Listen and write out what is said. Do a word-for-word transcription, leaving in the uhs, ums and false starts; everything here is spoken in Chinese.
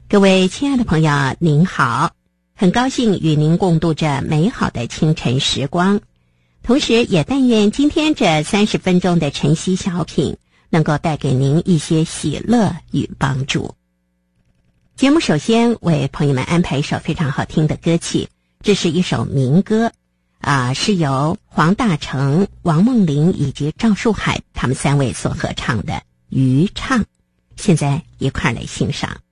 各位亲爱的朋友，您好，很高兴与您共度这美好的清晨时光，同时也但愿今天这三十分钟的晨曦小品能够带给您一些喜乐与帮助。节目首先为朋友们安排一首非常好听的歌曲，这是一首民歌啊，是由黄大成、王梦玲以及赵树海他们三位所合唱的《渔唱》，现在一块儿来欣赏。